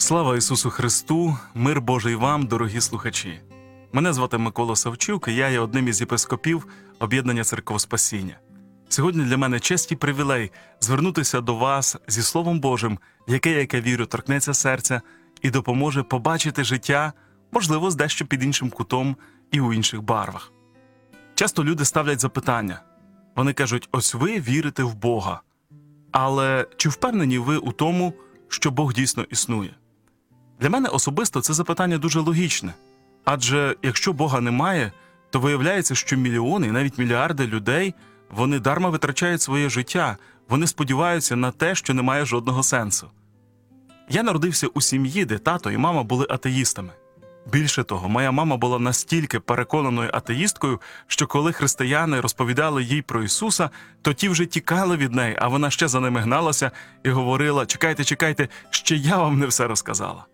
Слава Ісусу Христу! Мир Божий вам, дорогі слухачі! Мене звати Микола Савчук, і я є одним із єпископів Об'єднання Церков Спасіння. Сьогодні для мене честь і привілей звернутися до вас зі Словом Божим, яке, як я вірю, торкнеться серця і допоможе побачити життя, можливо, з дещо під іншим кутом і у інших барвах. Часто люди ставлять запитання. Вони кажуть, ось ви вірите в Бога. Але чи впевнені ви у тому, що Бог дійсно існує? Для мене особисто це запитання дуже логічне. Адже якщо Бога немає, то виявляється, що мільйони і навіть мільярди людей, вони дарма витрачають своє життя, вони сподіваються на те, що не має жодного сенсу. Я народився у сім'ї, де тато і мама були атеїстами. Більше того, моя мама була настільки переконаною атеїсткою, що коли християни розповідали їй про Ісуса, то ті вже тікали від неї, а вона ще за ними гналася і говорила: «Чекайте, ще я вам не все розказала».